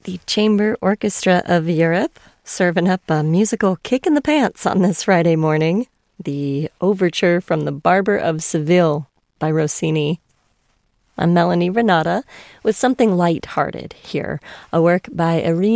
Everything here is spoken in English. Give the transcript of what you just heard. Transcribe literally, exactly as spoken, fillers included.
The Chamber Orchestra of Europe serving up a musical kick in the pants on this Friday morning. The Overture from the Barber of Seville by Rossini. I'm Melanie Renata with something light-hearted here, a work by Irene